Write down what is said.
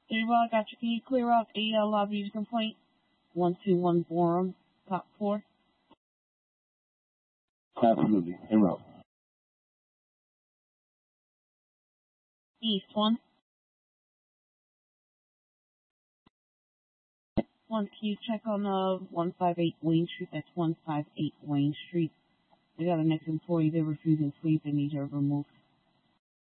Hey, well, I got you. Can you clear out a live user complaint? 121 Forum, top 4. Absolutely. En route. East 1. 1, can you check on 158 Wayne Street? That's 158 Wayne Street. They got an ex-employee. They're refusing sleep and need her removed.